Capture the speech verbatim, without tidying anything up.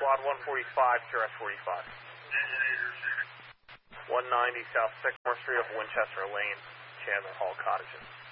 Squad one forty-five, Q R S forty-five. one ninety South Sycamore Street of Winchester Lane, Chandler Hall Cottages.